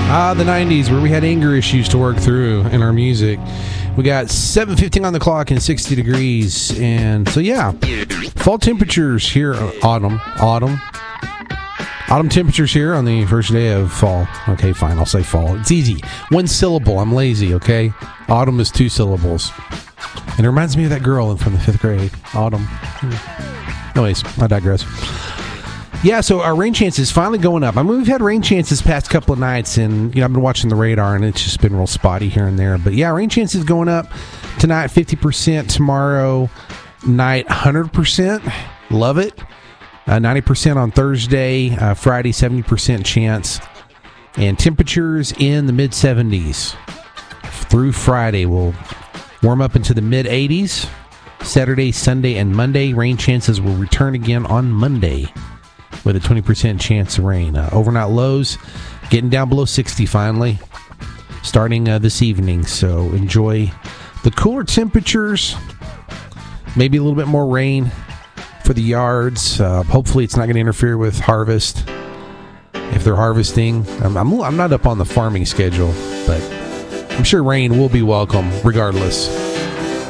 The 90s, where we had anger issues to work through in our music. We got 7:15 on the clock and 60 degrees. And so, yeah, fall temperatures here. Autumn temperatures here on the first day of fall. Okay, fine, I'll say fall. It's easy. One syllable. I'm lazy, okay? Autumn is 2 syllables. And it reminds me of that girl from the 5th grade. Autumn. Anyways, I digress. Yeah, so our rain chances finally going up. I mean, we've had rain chances past couple of nights, and I've been watching the radar, and it's just been real spotty here and there. But yeah, rain chances going up tonight, 50%. Tomorrow night, 100%. Love it. 90% on Thursday. Friday, 70% chance. And temperatures in the mid-70s through Friday. We'll warm up into the mid-80s. Saturday, Sunday, and Monday. Rain chances will return again on Monday, with a 20% chance of rain. Overnight lows getting down below 60 finally, starting this evening. So enjoy the cooler temperatures, maybe a little bit more rain for the yards. Hopefully it's not going to interfere with harvest if they're harvesting. I'm not up on the farming schedule, but I'm sure rain will be welcome regardless.